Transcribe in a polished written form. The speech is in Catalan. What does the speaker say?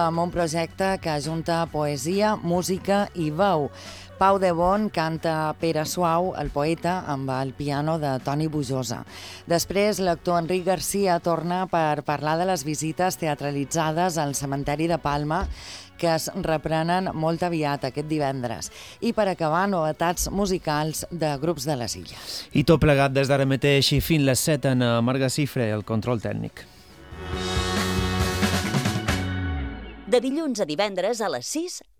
amb un projecte que ajunta poesia, música i veu. Pau de Bon canta Pere Suau, el poeta, amb el piano de Toni Bujosa. Després, l'actor Enric Garcia torna per parlar de les visites teatralitzades al cementeri de Palma, que es reprenen molt aviat aquest divendres. I per acabar, novetats musicals de grups de les Illes. I tot plegat des d'ara mateix i fins les 7 en Marga Cifre, el control tècnic. De dilluns a divendres a les 6,